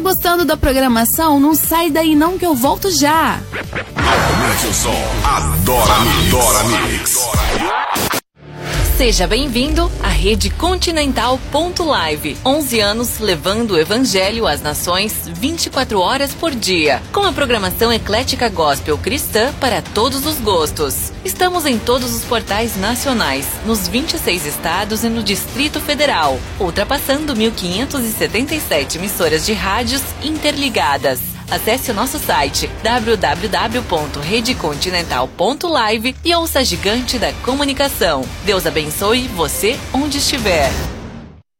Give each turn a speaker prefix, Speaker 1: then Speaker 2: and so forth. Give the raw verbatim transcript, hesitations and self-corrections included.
Speaker 1: Gostando da programação? Não sai daí não que eu volto já.
Speaker 2: Aumente o som. Adora Mix. Adora Mix.
Speaker 3: Seja bem-vindo à Rede Continental ponto live. onze anos levando o evangelho às nações vinte e quatro horas por dia. Com a programação eclética gospel cristã para todos os gostos. Estamos em todos os portais nacionais, nos vinte e seis estados e no Distrito Federal, ultrapassando mil quinhentas e setenta e sete emissoras de rádios interligadas. Acesse o nosso site w w w ponto rede continental ponto live e ouça a gigante da comunicação. Deus abençoe você onde estiver.